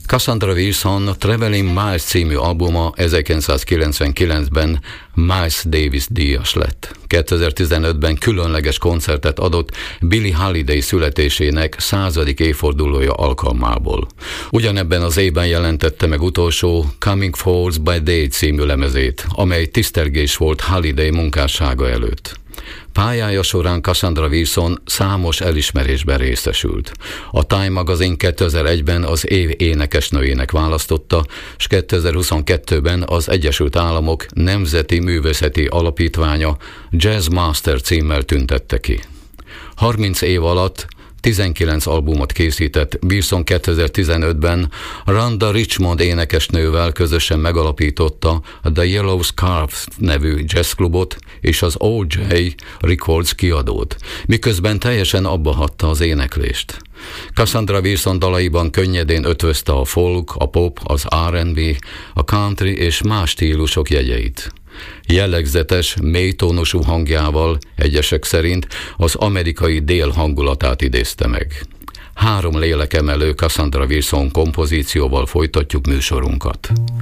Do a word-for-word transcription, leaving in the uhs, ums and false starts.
Cassandra Wilson Traveling Miles című albuma ezerkilencszázkilencvenkilencben Miles Davis díjas lett. kétezer-tizenötben különleges koncertet adott Billie Holiday születésének századik évfordulója alkalmából. Ugyanebben az évben jelentette meg utolsó Coming Forth by Day című lemezét, amely tisztelgés volt Holiday munkássága előtt. Pályája során Cassandra Wilson számos elismerésben részesült. A Time magazin kétezer-egyben az év énekesnőjének választotta, és kétezer-huszonkettőben az Egyesült Államok Nemzeti Művészeti Alapítványa Jazz Master címmel tüntette ki. harminc év alatt tizenkilenc albumot készített. Wilson kétezer-tizenötben Rhonda Richmond énekesnővel közösen megalapította a The Yellow Scarf nevű jazzklubot és az o jé Records kiadót, miközben teljesen abbahagyta az éneklést. Cassandra Wilson dalaiban könnyedén ötvözte a folk, a pop, az er and bé, a country és más stílusok jegyeit. Jellegzetes, mélytónusú hangjával egyesek szerint az amerikai dél hangulatát idézte meg. Három lélekemelő Cassandra Wilson kompozícióval folytatjuk műsorunkat.